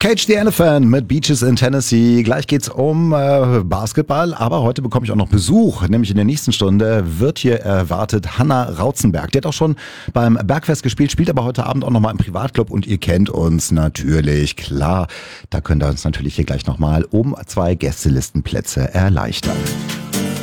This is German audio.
Cage the Elephant mit Beaches in Tennessee. Gleich geht's um Basketball, aber heute bekomme ich auch noch Besuch. Nämlich in der nächsten Stunde wird hier erwartet Hanna Rautzenberg. Die hat auch schon beim Bergfest gespielt, spielt aber heute Abend auch nochmal im Privatclub und ihr kennt uns natürlich. Klar, da könnt ihr uns natürlich hier gleich nochmal um 2 Gästelistenplätze erleichtern.